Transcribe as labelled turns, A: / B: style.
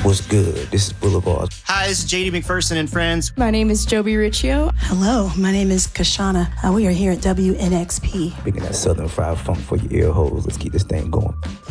A: What's good? This is Boulevard.
B: Hi, this is JD McPherson and friends.
C: My name is Joby Riccio.
D: Hello, my name is Kashana. We are here at WNXP.
A: Picking that Southern fried funk for your ear holes. Let's keep this thing going.